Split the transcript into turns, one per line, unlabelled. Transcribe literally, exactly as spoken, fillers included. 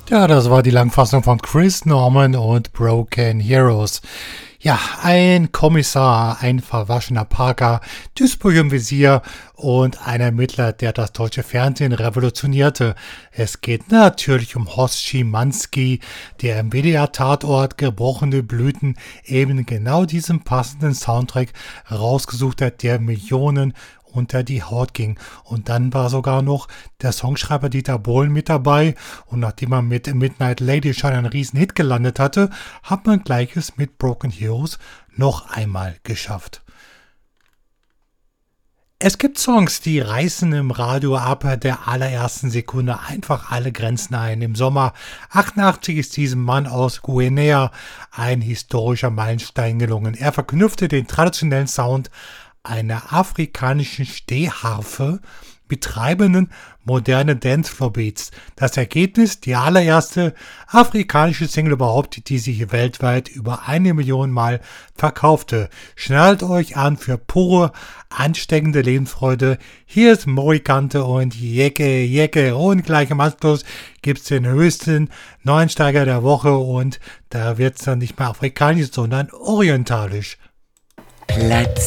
Ja, das war die Langfassung von Chris Norman und Broken Heroes. Ja, ein Kommissar, ein verwaschener Parker, Duisburg im Visier und ein Ermittler, der das deutsche Fernsehen revolutionierte. Es geht natürlich um Horst Schimanski, der im W D R-Tatort Gebrochene Blüten eben genau diesen passenden Soundtrack rausgesucht hat, der Millionen unter die Haut ging. Und dann war sogar noch der Songschreiber Dieter Bohlen mit dabei. Und nachdem man mit Midnight Lady schon einen riesen Hit gelandet hatte, hat man Gleiches mit Broken Heroes noch einmal geschafft. Es gibt Songs, die reißen im Radio ab der allerersten Sekunde einfach alle Grenzen ein. Im Sommer achtundachtzig ist diesem Mann aus Guinea ein historischer Meilenstein gelungen. Er verknüpfte den traditionellen Sound einer afrikanischen Stehharfe mit treibenden moderne Dancefloor-Beats. Das Ergebnis, die allererste afrikanische Single überhaupt, die sich weltweit über eine Million Mal verkaufte. Schnallt euch an für pure, ansteckende Lebensfreude. Hier ist Morikante und Jecke, Jecke. Und gleich im Anschluss gibt's den höchsten Neuensteiger der Woche und da wird's dann nicht mehr afrikanisch, sondern orientalisch.
Platz